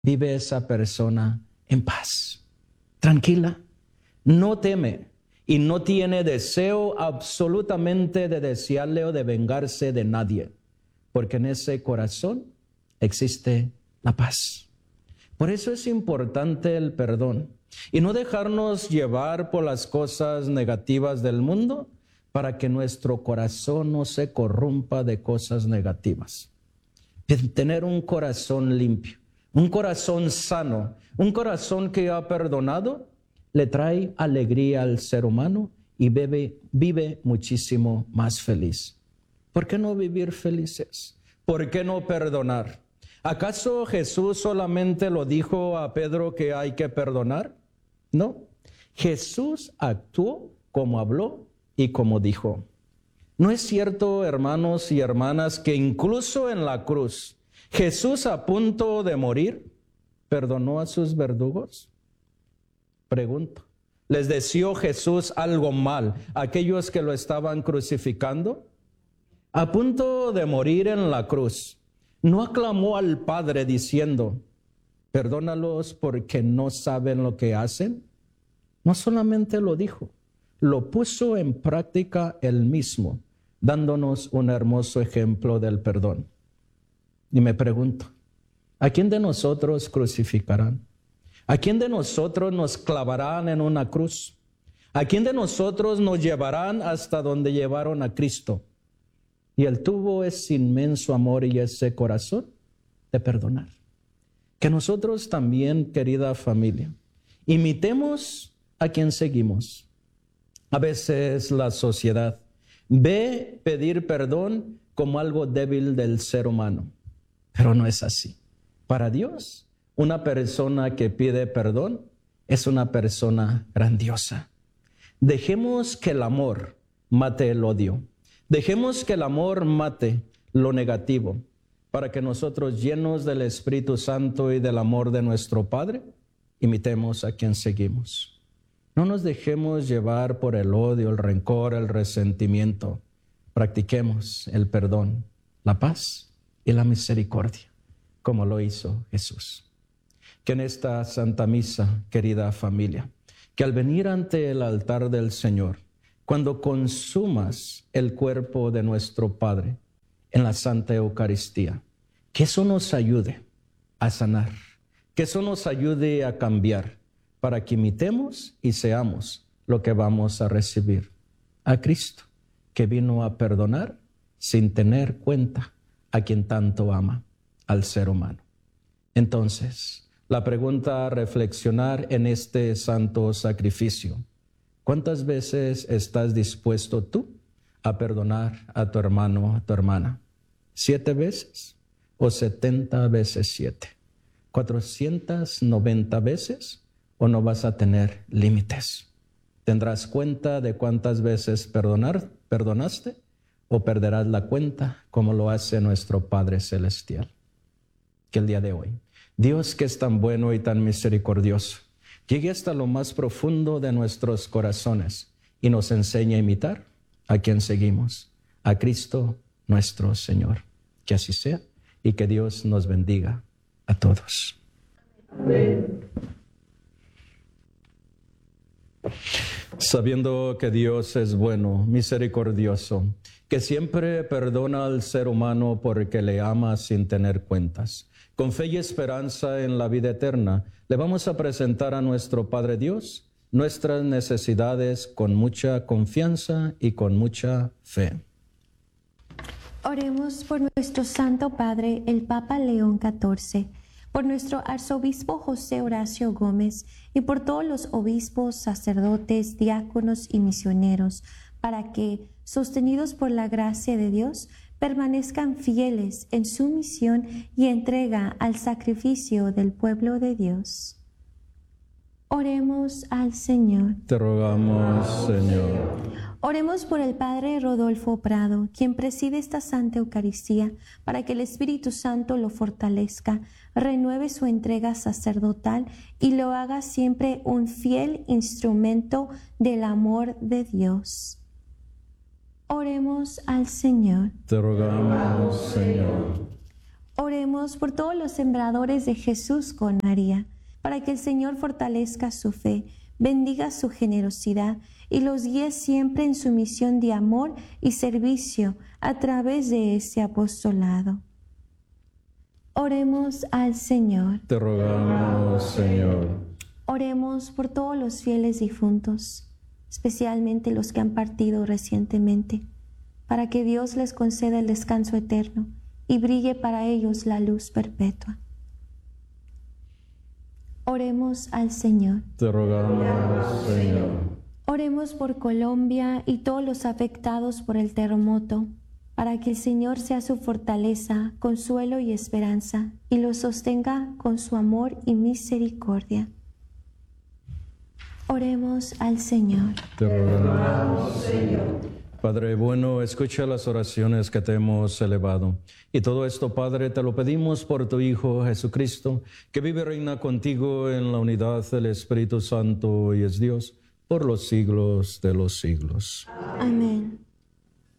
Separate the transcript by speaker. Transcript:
Speaker 1: vive esa persona en paz, tranquila, no teme y no tiene deseo absolutamente de desearle o de vengarse de nadie, porque en ese corazón existe la paz. Por eso es importante el perdón y no dejarnos llevar por las cosas negativas del mundo para que nuestro corazón no se corrompa de cosas negativas. Tener un corazón limpio, un corazón sano, un corazón que ha perdonado, le trae alegría al ser humano y vive muchísimo más feliz. ¿Por qué no vivir felices? ¿Por qué no perdonar? ¿Acaso Jesús solamente lo dijo a Pedro que hay que perdonar? No. Jesús actuó como habló y como dijo. ¿No es cierto, hermanos y hermanas, que incluso en la cruz, Jesús a punto de morir, perdonó a sus verdugos? Pregunto, ¿les deseó Jesús algo mal a aquellos que lo estaban crucificando? A punto de morir en la cruz, ¿no aclamó al Padre diciendo, perdónalos porque no saben lo que hacen? No solamente lo dijo, lo puso en práctica él mismo, dándonos un hermoso ejemplo del perdón. Y me pregunto, ¿a quién de nosotros crucificarán? ¿A quién de nosotros nos clavarán en una cruz? ¿A quién de nosotros nos llevarán hasta donde llevaron a Cristo? Y Él tuvo ese inmenso amor y ese corazón de perdonar. Que nosotros también, querida familia, imitemos a quien seguimos. A veces la sociedad ve pedir perdón como algo débil del ser humano, pero no es así. Para Dios, una persona que pide perdón es una persona grandiosa. Dejemos que el amor mate el odio. Dejemos que el amor mate lo negativo, para que nosotros, llenos del Espíritu Santo y del amor de nuestro Padre, imitemos a quien seguimos. No nos dejemos llevar por el odio, el rencor, el resentimiento. Practiquemos el perdón, la paz y la misericordia, como lo hizo Jesús. Que en esta Santa Misa, querida familia, que al venir ante el altar del Señor, cuando consumas el cuerpo de nuestro Padre en la Santa Eucaristía, que eso nos ayude a sanar, que eso nos ayude a cambiar, para que imitemos y seamos lo que vamos a recibir. A Cristo, que vino a perdonar sin tener cuenta a quien tanto ama, al ser humano. Entonces, la pregunta a reflexionar en este santo sacrificio: ¿cuántas veces estás dispuesto tú a perdonar a tu hermano, a tu hermana? ¿7 veces o 70 veces 7? ¿490 veces? ¿O no vas a tener límites? ¿Tendrás cuenta de cuántas veces perdonaste? ¿O perderás la cuenta como lo hace nuestro Padre Celestial? Que el día de hoy, Dios, que es tan bueno y tan misericordioso, llegue hasta lo más profundo de nuestros corazones y nos enseñe a imitar a quien seguimos, a Cristo nuestro Señor. Que así sea y que Dios nos bendiga a todos. Amén. Sabiendo que Dios es bueno, misericordioso, que siempre perdona al ser humano porque le ama sin tener cuentas, con fe y esperanza en la vida eterna, le vamos a presentar a nuestro Padre Dios nuestras necesidades con mucha confianza y con mucha fe.
Speaker 2: Oremos por nuestro Santo Padre, el Papa León XIV, por nuestro arzobispo José Horacio Gómez y por todos los obispos, sacerdotes, diáconos y misioneros, para que, sostenidos por la gracia de Dios, permanezcan fieles en su misión y entrega al sacrificio del pueblo de Dios. Oremos al Señor.
Speaker 1: Te rogamos, Señor.
Speaker 2: Oremos por el Padre Rodolfo Prado, quien preside esta Santa Eucaristía, para que el Espíritu Santo lo fortalezca, renueve su entrega sacerdotal y lo haga siempre un fiel instrumento del amor de Dios. Oremos al Señor.
Speaker 1: Te rogamos, Señor.
Speaker 2: Oremos por todos los sembradores de Jesús con María, para que el Señor fortalezca su fe, bendiga su generosidad y los guíe siempre en su misión de amor y servicio a través de ese apostolado. Oremos al Señor.
Speaker 1: Te rogamos, Señor.
Speaker 2: Oremos por todos los fieles difuntos, especialmente los que han partido recientemente, para que Dios les conceda el descanso eterno y brille para ellos la luz perpetua. Oremos al Señor.
Speaker 1: Te rogamos, Señor.
Speaker 2: Oremos por Colombia y todos los afectados por el terremoto, para que el Señor sea su fortaleza, consuelo y esperanza, y los sostenga con su amor y misericordia. Oremos al Señor.
Speaker 1: Te rogamos, Señor. Padre bueno, escucha las oraciones que te hemos elevado. Y todo esto, Padre, te lo pedimos por tu Hijo Jesucristo, que vive y reina contigo en la unidad del Espíritu Santo y es Dios por los siglos de los siglos.
Speaker 2: Amén.